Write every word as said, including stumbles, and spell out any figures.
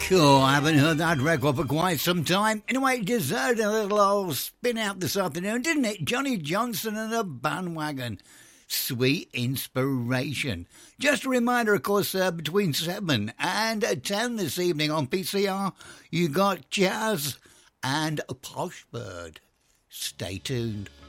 Cool, I haven't heard that record for quite some time. Anyway, it deserved a little old spin out this afternoon, didn't it? Johnny Johnson and the Bandwagon. Sweet inspiration. Just a reminder, of course, uh, between seven and ten this evening on P C R, you got Jazz and Posh Bird. Stay tuned.